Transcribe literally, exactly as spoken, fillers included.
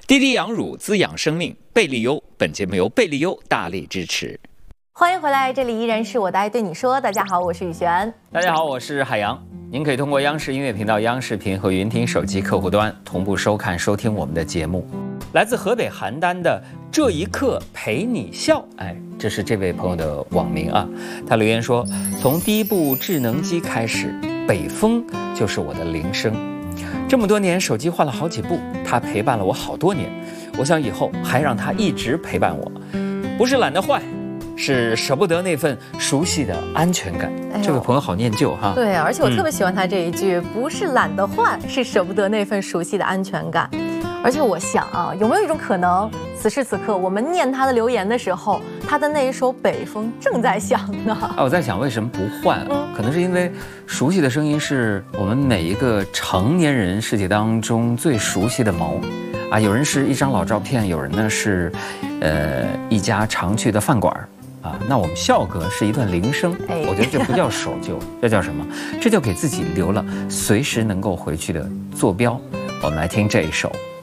滴滴养乳滋养生命，贝利优。本节目由贝利优大力支持。 欢迎回来，这里依然是我的爱对你说。大家好，我是雨璇。 大家好，我是海洋。您可以通过央视音乐频道、央视频和云听手机客户端同步收看、收听我们的节目。来自河北邯郸的这一刻陪你笑，哎，这是这位朋友的网名啊。他留言说，从第一部智能机开始，北风就是我的铃声。这么多年，手机换了好几部，它陪伴了我好多年。我想以后还让它一直陪伴我，不是懒得换，是舍不得那份熟悉的安全感。哎、这位朋友好念旧哈。 对，而且我特别喜欢他这一句，嗯、不是懒得换，是舍不得那份熟悉的安全感。而且我想啊，有没有一种可能，此时此刻我们念他的留言的时候，他的那一首《北风》正在响呢？啊， 我在想为什么不换？嗯、可能是因为熟悉的声音是我们每一个成年人世界当中最熟悉的毛。啊，有人是一张老照片，有人呢是，呃，一家常去的饭馆啊。那我们笑哥是一段铃声，哎、我觉得这不叫守旧，这叫什么？这就给自己留了随时能够回去的坐标。我们来听这一首《